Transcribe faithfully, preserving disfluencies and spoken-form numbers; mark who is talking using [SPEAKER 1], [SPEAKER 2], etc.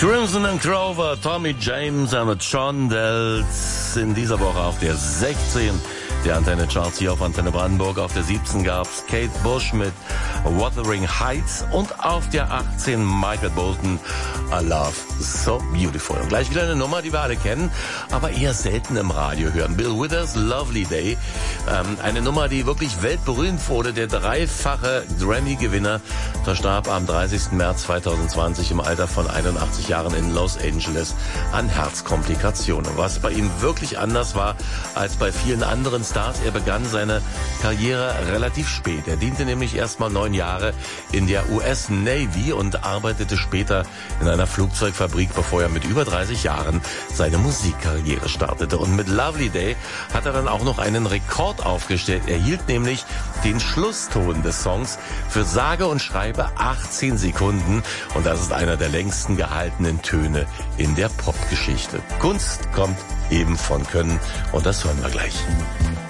[SPEAKER 1] Crimson and Clover, Tommy James und John Dells in dieser Woche auf der sechzehn der Antenne Charts hier auf Antenne Brandenburg. Auf der siebzehn gab's Kate Bush mit Wuthering Heights und auf der achtzehn Michael Bolton, I Love So Beautiful. Und gleich wieder eine Nummer, die wir alle kennen, aber eher selten im Radio hören. Bill Withers, Lovely Day. Ähm, eine Nummer, die wirklich weltberühmt wurde. Der dreifache Grammy-Gewinner verstarb am dreißigsten März zweitausendzwanzig im Alter von einundachtzig Jahren in Los Angeles an Herzkomplikationen. Was bei ihm wirklich anders war als bei vielen anderen Stars, er begann seine Karriere relativ spät. Er diente nämlich erstmal neun Jahre in der U S Navy und arbeitete später in einer Flugzeugfabrik, bevor er mit über dreißig Jahren seine Musikkarriere startete. Und mit Lovely Day hat er dann auch noch einen Rekord aufgestellt. Er hielt nämlich den Schlusston des Songs für sage und schreibe achtzehn Sekunden. Und das ist einer der längsten gehaltenen Töne in der Popgeschichte. Kunst kommt eben von Können und das hören wir gleich.